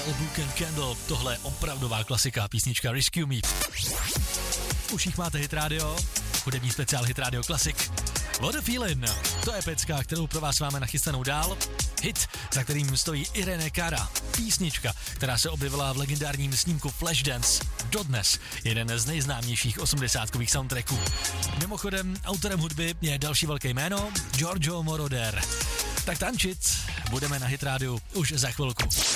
Book and Candle, tohle je opravdová klasika, písnička Rescue Me. Už jich máte Hit Radio, hudební speciál Hit Radio Classic. What a Feeling, to je pecka, kterou pro vás máme nachystanou dál. Hit, za kterým stojí Irene Cara. Písnička, která se objevila v legendárním snímku Flashdance. Dodnes jeden z nejznámějších 80kových soundtracků. Mimochodem, autorem hudby je další velké jméno, Giorgio Moroder. Tak tančit budeme na Hit Rádiu už za chvilku.